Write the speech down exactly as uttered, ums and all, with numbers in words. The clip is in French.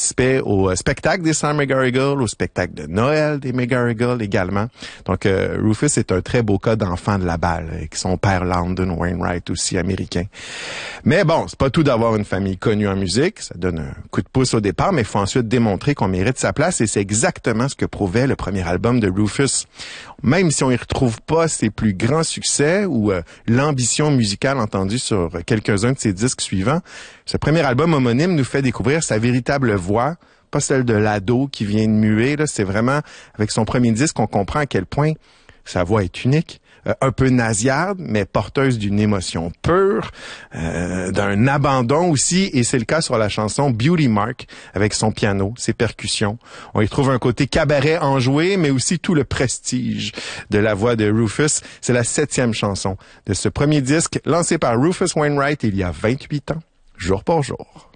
participait au spectacle des Sœurs McGarrigle, au spectacle de Noël des McGarrigle également. Donc, euh, Rufus est un très beau cas d'enfant de la balle, avec son père Landon Wainwright aussi américain. Mais bon, c'est pas tout d'avoir une famille connue en musique, ça donne un coup de pouce au départ, mais il faut ensuite démontrer qu'on mérite sa place, et c'est exactement ce que prouvait le premier album de Rufus. Même si on y retrouve pas ses plus grands succès ou euh, l'ambition musicale entendue sur quelques-uns de ses disques suivants, ce premier album homonyme nous fait découvrir sa véritable voix, pas celle de l'ado qui vient de muer. Là, c'est vraiment avec son premier disque qu'on comprend à quel point sa voix est unique. Euh, un peu nasillarde, mais porteuse d'une émotion pure, euh, d'un abandon aussi, et c'est le cas sur la chanson Beauty Mark, avec son piano, ses percussions. On y trouve un côté cabaret enjoué, mais aussi tout le prestige de la voix de Rufus. C'est la septième chanson de ce premier disque, lancé par Rufus Wainwright il y a vingt-huit ans, jour pour jour.